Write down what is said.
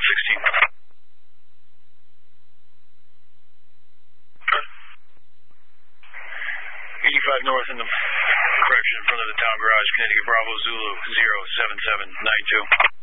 85 north in the correction in front of the town garage, Connecticut Bravo Zulu 07792.